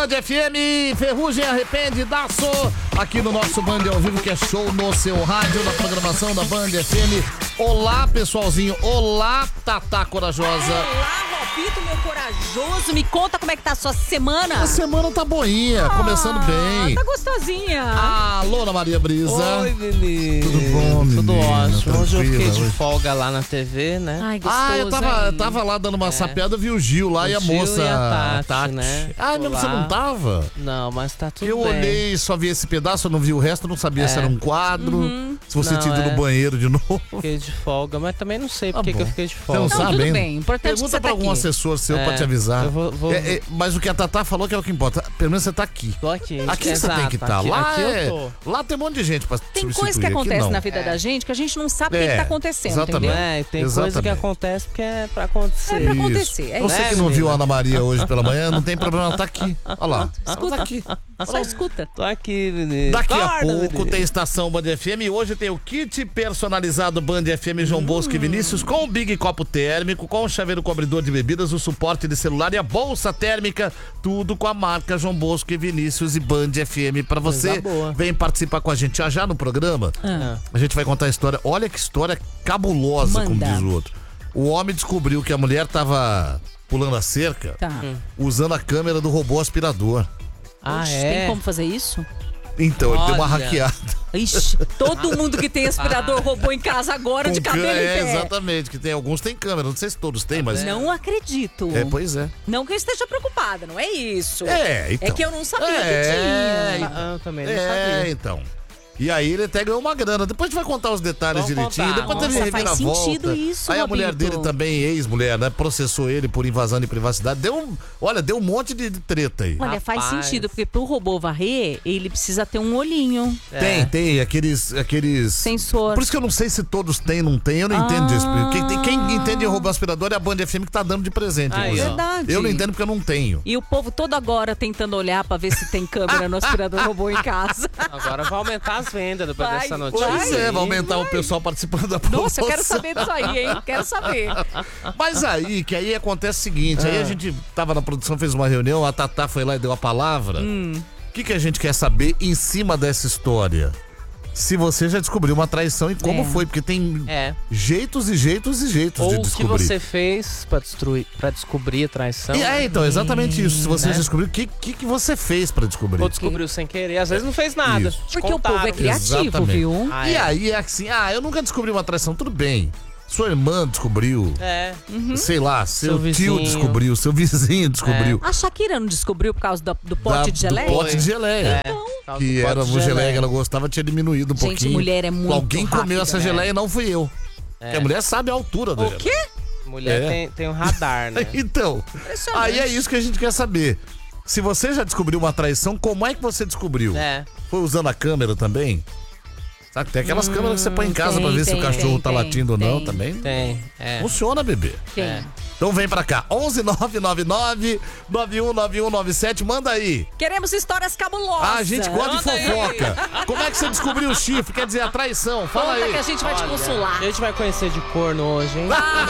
Band FM, Ferrugem arrepende, daço, aqui no nosso Band ao vivo, que é show no seu rádio, na programação da Band FM. Olá, pessoalzinho, olá, Tatá Corajosa. Olá, Robito, meu corajoso, me conta como é que tá a sua semana. A semana tá boinha, começando bem. Tá gostosinha. Alô, Ana Maria Brisa. Oi, menino. Tudo bom, menino? Tudo ótimo. Hoje eu fiquei de hoje. folga lá na TV, né? Ai, gostoso, eu tava lá dando uma sapeada, vi o Gil lá e a Gil moça e a Tati, né? Ah, Tô não, você lá. não tava? Não, mas tá tudo Eu bem. olhei, só vi esse pedaço, eu não vi o resto, não sabia se era um quadro, se você Não, tinha ido é. no banheiro de novo. Fiquei de folga, mas também não sei Tá por que bom. eu fiquei de Você folga. não sabe tudo ainda? bem, importante Pergunta que você pra tá algum aqui. assessor seu pra te avisar. Eu vou- Mas o que a Tatá falou que é o que importa. Pelo menos você tá aqui. Tô aqui. Aqui você exato, tem que estar. aqui- Lá, aqui eu tô. lá tem um monte de gente pra Tem substituir. coisa que aqui acontece não. na vida da gente que a gente não sabe o que tá acontecendo, exatamente. entendeu? É, e tem coisa que Exatamente. acontece porque é pra acontecer. É pra Isso. acontecer, é Você isso. que não viu a menina? Ana Maria hoje pela manhã, não tem problema, ela tá aqui. Olha lá. Ela Escuta. tá aqui. Só escuta. Tô aqui, menino. Daqui a Acorda, pouco menino. tem Estação Band FM e hoje tem o kit personalizado Band FM João Bosco e Vinícius com o Big Copo Térmico, com o chaveiro cobridor de bebidas, o suporte de celular e a bolsa térmica, tudo com a marca João Bosco e Vinícius e Band FM pra você. Coisa boa. Vem participar com a gente já no programa. Ah. A gente vai contar a história. Olha que história cabulosa, como Manda. diz o outro. O homem descobriu que a mulher tava pulando a cerca Tá. usando a câmera do robô aspirador. Ah, Oxe, é? tem como fazer isso? Então, ele deu uma Olha. hackeada. Ixi, todo mundo que tem aspirador robô em casa agora de cabelo em pé. Exatamente, que tem alguns tem câmera, não sei se todos têm, mas... Não acredito. Pois é. Não que eu esteja preocupada, não é isso. Então. É que eu não sabia que tinha. Ah, eu também não sabia. Então. E aí ele até ganhou uma grana. Depois a gente vai contar os detalhes Vamos direitinho. contar. Depois Nossa, teve faz reviravolta. sentido isso, Aí a mulher Robito. dele também, ex-mulher, né? Processou ele por invasão de privacidade. Deu um monte de treta aí. Olha, faz Rapaz. sentido, porque pro robô varrer, ele precisa ter um olhinho, Tem aqueles... sensor. Por isso que eu não sei se todos têm, não tem. Eu não entendo disso. Quem entende roubo aspirador é a Band FM que tá dando de presente. Aí, inclusive. ó. Verdade. Eu não entendo porque eu não tenho. E o povo todo agora tentando olhar pra ver se tem câmera no aspirador robô em casa. Agora vai aumentar as vendas depois Vai, dessa notícia. Pois é, vai aumentar o pessoal participando da promoção. Nossa, eu quero saber disso aí, hein? Quero saber. Mas aí acontece o seguinte, aí a gente tava na produção, fez uma reunião, a Tatá foi lá e deu a palavra. O que a gente quer saber em cima dessa história? Se você já descobriu uma traição e como foi, porque tem jeitos e jeitos e jeitos Ou de o que descobrir. você fez pra descobrir a traição. Então, exatamente isso. Se você Né? descobriu, o que você fez pra descobrir? Ou descobriu sem querer. Às vezes não fez nada. Isso. Te Porque o povo é contaram. criativo, Exatamente. viu? Ah, E é. aí é assim, eu nunca descobri uma traição, tudo bem. Sua irmã descobriu, É. sei lá, seu tio vizinho. descobriu, seu vizinho descobriu. A Shakira não descobriu por causa do pote de geleia? Do pote de geleia. Tal Que do era pote uma de geleia que ela gostava, tinha diminuído um Gente, pouquinho. mulher é muito Alguém comeu rápida, essa né? geleia e não fui eu. Porque a mulher sabe a altura da O geleia. quê? Mulher tem um radar, né? Então, Impressionante. aí é isso que a gente quer saber. Se você já descobriu uma traição, como é que você descobriu? É. Foi usando a câmera também? Sabe, tem aquelas câmeras que você põe em casa tem, pra ver se o tem, cachorro tá tem, latindo ou não tem. também. Tem. É. Funciona, bebê. Tem. É. Então vem pra cá. 11999-919197. Manda aí. Queremos histórias cabulosas. A gente gosta de Manda aí. fofoca. Como é que você descobriu o chifre? Quer dizer, a traição. Fala Conta aí. que a gente vai te consolar. A gente vai conhecer de corno hoje, hein? Ah,